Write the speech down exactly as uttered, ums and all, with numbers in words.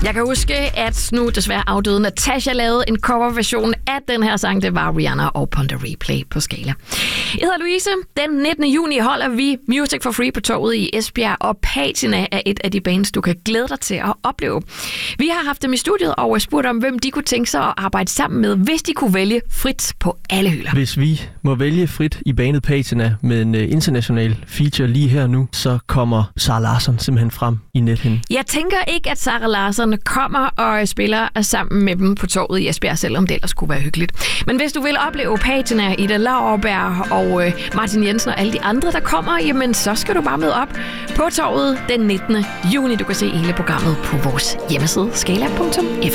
Jeg kan huske, at nu desværre afdøde Natasha lavede en coverversion af den her sang. Det var Rihanna og Pon de Replay på Skala. Jeg hedder Louise. Den nittende juni holder vi Music for Free på Torvet i Esbjerg, og Patina er et af de bands, du kan glæde dig til at opleve. Vi har haft dem i studiet og spurgt om, hvem de kunne tænke sig at arbejde sammen med, hvis de kunne vælge frit på alle hylder. Hvis vi må vælge frit i bandet Patina med en international feature lige her nu, så kommer Zara Larsson simpelthen frem i nethinden. Jeg tænker ikke, at Zara Larsson kommer og spiller sammen med dem på Torvet i Esbjerg, selvom det ellers kunne være hyggeligt. Men hvis du vil opleve Patina, Ida Lauerberg og øh, Martin Jensen og alle de andre, der kommer, jamen så skal du bare med op på Torvet den nittende juni. Du kan se hele programmet på vores hjemmeside skala punktum f m.